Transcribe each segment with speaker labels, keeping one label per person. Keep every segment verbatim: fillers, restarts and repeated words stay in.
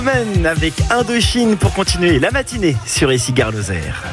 Speaker 1: Semaine avec Indochine pour continuer la matinée sur Ici Gare Lozère.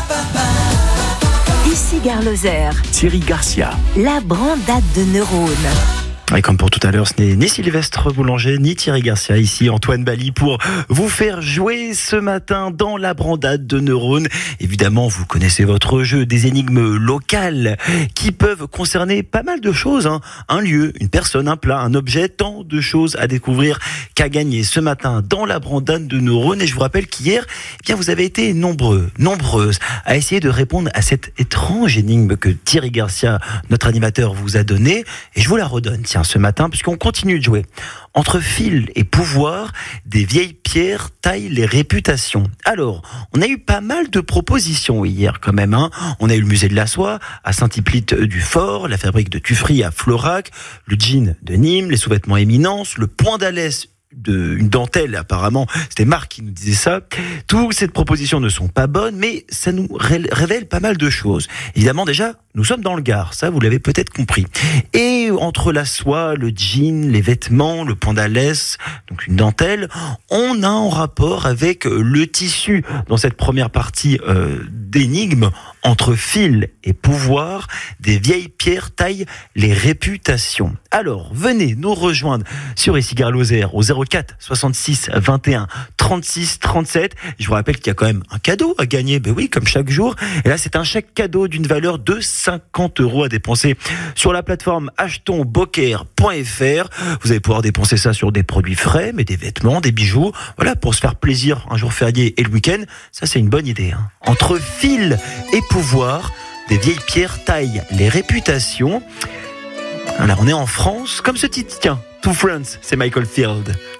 Speaker 2: Ici Gare Lozère,
Speaker 3: Thierry Garcia,
Speaker 2: la brandade de neurones.
Speaker 1: Et comme pour tout à l'heure, ce n'est ni Sylvestre Boulanger ni Thierry Garcia, ici Antoine Bali pour vous faire jouer ce matin dans la brandade de neurones. Évidemment, vous connaissez votre jeu, des énigmes locales qui peuvent concerner pas mal de choses. Hein. Un lieu, une personne, un plat, un objet, tant de choses à découvrir qu'à gagner ce matin dans la brandade de neurones. Et je vous rappelle qu'hier, eh bien, vous avez été nombreux, nombreuses à essayer de répondre à cette étrange énigme que Thierry Garcia, notre animateur, vous a donnée. Et je vous la redonne, tiens, ce matin, puisqu'on continue de jouer. Entre fil et pouvoir, des vieilles pierres taillent les réputations. Alors, on a eu pas mal de propositions hier quand même. Hein. On a eu le musée de la soie à Saint-Hippolyte du Fort, la fabrique de Tuffery à Florac, le jean de Nîmes, les sous-vêtements Éminence, le point d'Alès, de une dentelle apparemment, c'était Marc qui nous disait ça. Toutes ces propositions ne sont pas bonnes, mais ça nous ré- révèle pas mal de choses. Évidemment, déjà, nous sommes dans le Gard, ça vous l'avez peut-être compris. Et entre la soie, le jean, les vêtements, le point d'Alès, donc une dentelle, on a en rapport avec le tissu dans cette première partie euh, d'énigmes. Entre fil et pouvoir, des vieilles pierres taillent les réputations. Alors, venez nous rejoindre sur Ici Gare Lozère au zéro quatre soixante-six vingt et un trente-six trente-sept. Je vous rappelle qu'il y a quand même un cadeau à gagner, ben oui, comme chaque jour. Et là, c'est un chèque cadeau d'une valeur de cinquante euros à dépenser sur la plateforme achetons boker point f r. Vous allez pouvoir dépenser ça sur des produits frais, mais des vêtements, des bijoux. Voilà, pour se faire plaisir un jour férié et le week-end. Ça, c'est une bonne idée. Hein. Entre fil et pouvoir, des vieilles pierres taillent les réputations. Alors, on est en France, comme ce titre, tiens, Two Friends, c'est Michael Field.